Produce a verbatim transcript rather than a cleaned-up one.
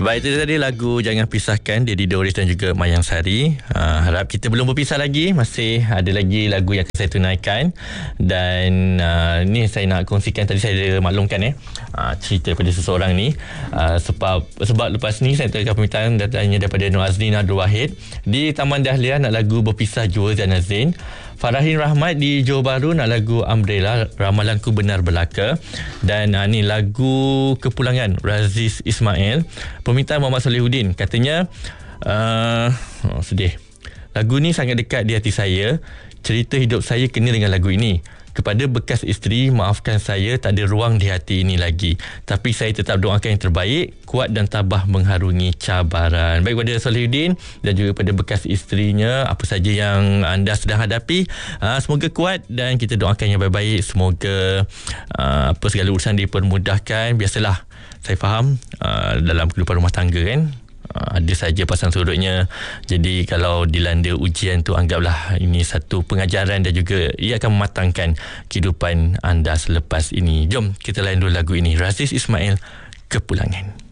Baik, itu tadi lagu Jangan Pisahkan Daddy Doris dan juga Mayang Sari. uh, Harap kita belum berpisah lagi. Masih ada lagi lagu yang akan saya tunaikan. Dan uh, ni saya nak kongsikan. Tadi saya maklumkan eh uh, cerita daripada seseorang ni. uh, Sebab sebab lepas ni saya terima permintaan datangnya daripada Nur Azlin Abdul Wahid di Taman Dahlia nak lagu Berpisah Jua Zainal Zain. Farahin Rahmat di Johor Bahru nak lagu Umbrella, Ramalanku Benar Belaka. Dan uh, ni lagu Kepulangan Raziz Ismail. Permintaan Muhammad Solihuddin. Katanya uh, oh, sedih. Lagu ni sangat dekat di hati saya. Cerita hidup saya kena dengan lagu ini. Kepada bekas isteri, maafkan saya tak ada ruang di hati ini lagi. Tapi saya tetap doakan yang terbaik, kuat dan tabah mengharungi cabaran. Baik kepada Solihuddin dan juga kepada bekas isterinya, apa saja yang anda sedang hadapi, uh, semoga kuat dan kita doakan yang baik-baik. Semoga uh, apa segala urusan dipermudahkan. Biasalah, saya faham uh, dalam kehidupan rumah tangga kan, ada saja pasang surutnya. Jadi kalau dilanda ujian tu, anggaplah ini satu pengajaran dan juga ia akan mematangkan kehidupan anda selepas ini. Jom kita layan dulu lagu ini, Raziz Ismail, Kepulangan.